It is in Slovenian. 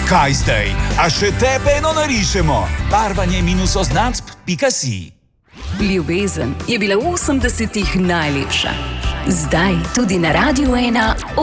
Kaj zdaj? A še tebe eno narišemo? barvanje-označb.si Ljubezen je bila v 80-ih najlepša. Zdaj tudi na Radiu 1